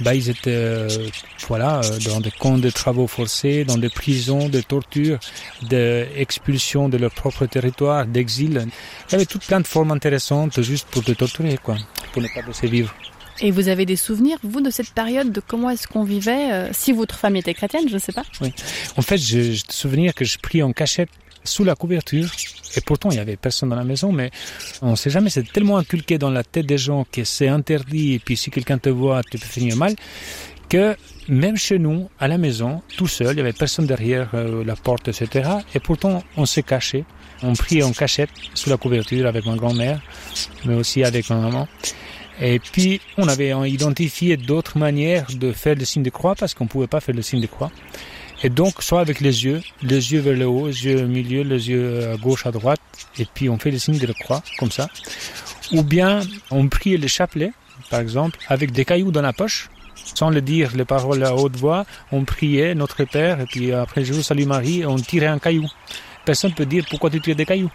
ils étaient dans des camps de travaux forcés, dans des prisons, de torture, d'expulsion de leur propre territoire, d'exil. Il y avait toutes plein de formes intéressantes juste pour te torturer, pour ne pas laisser vivre. Et vous avez des souvenirs, vous, de cette période, de comment est-ce qu'on vivait, si votre famille était chrétienne, je ne sais pas? Oui. En fait, j'ai des souvenirs que je pris en cachette sous la couverture. Et pourtant, il y avait personne dans la maison, mais on ne sait jamais, c'est tellement inculqué dans la tête des gens que c'est interdit, et puis si quelqu'un te voit, tu peux finir mal, que même chez nous, à la maison, tout seul, il n'y avait personne derrière la porte, etc. Et pourtant, on s'est caché. On prit en cachette sous la couverture avec ma grand-mère, mais aussi avec ma maman. Et puis, on avait identifié d'autres manières de faire le signe de croix, parce qu'on ne pouvait pas faire le signe de croix. Et donc, soit avec les yeux vers le haut, les yeux au milieu, les yeux à gauche, à droite, et puis on fait le signe de la croix, comme ça. Ou bien, on priait le chapelet, par exemple, avec des cailloux dans la poche, sans le dire les paroles à haute voix, on priait Notre Père, et puis après, Je vous salue Marie, et on tirait un caillou. Personne ne peut dire pourquoi tu tires des cailloux.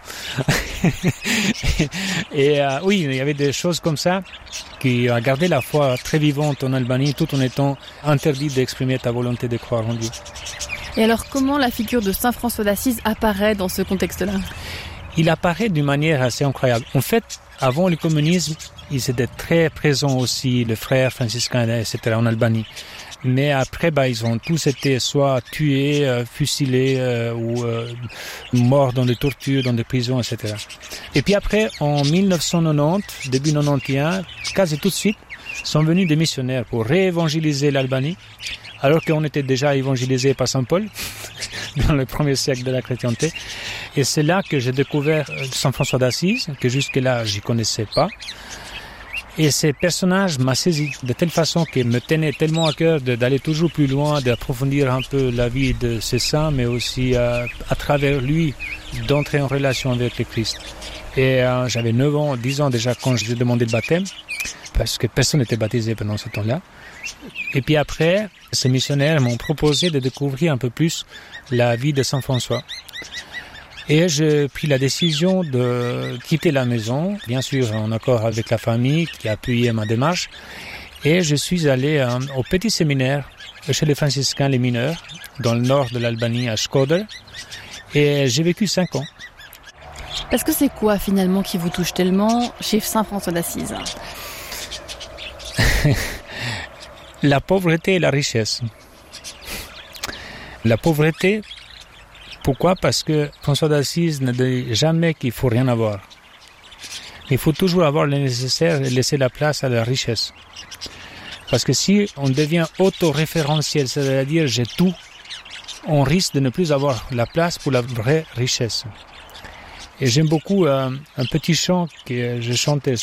Oui, il y avait des choses comme ça qui ont gardé la foi très vivante en Albanie, tout en étant interdit d'exprimer ta volonté de croire en Dieu. Et alors, comment la figure de Saint François d'Assise apparaît dans ce contexte-là? Il apparaît d'une manière assez incroyable. En fait, avant le communisme, ils étaient très présents aussi, les frères franciscains, etc., en Albanie. Mais après, ils ont tous été soit tués, fusillés ou morts dans des tortures, dans des prisons, etc. Et puis après, en 1990, début 91, quasi tout de suite, sont venus des missionnaires pour réévangéliser l'Albanie, alors qu'on était déjà évangélisé par Saint Paul dans le premier siècle de la chrétienté. Et c'est là que j'ai découvert Saint François d'Assise, que jusque-là, je ne connaissais pas. Et ces personnages m'a saisi de telle façon qu'il me tenait tellement à cœur d'aller toujours plus loin, d'approfondir un peu la vie de ces saints, mais aussi à travers lui, d'entrer en relation avec le Christ. Et j'avais 9 ans, 10 ans déjà quand j'ai demandé le baptême, parce que personne n'était baptisé pendant ce temps-là. Et puis après, ces missionnaires m'ont proposé de découvrir un peu plus la vie de Saint François. Et j'ai pris la décision de quitter la maison, bien sûr en accord avec la famille qui a appuyé ma démarche. Et je suis allé au petit séminaire chez les franciscains, les mineurs, dans le nord de l'Albanie, à Shkodër. Et j'ai vécu 5 ans. Parce que c'est quoi finalement qui vous touche tellement chez Saint François d'Assise? La pauvreté et la richesse. La pauvreté, pourquoi? Parce que François d'Assise ne dit jamais qu'il faut rien avoir. Il faut toujours avoir le nécessaire et laisser la place à la richesse. Parce que si on devient autoréférentiel, c'est-à-dire j'ai tout, on risque de ne plus avoir la place pour la vraie richesse. Et j'aime beaucoup un petit chant que je chantais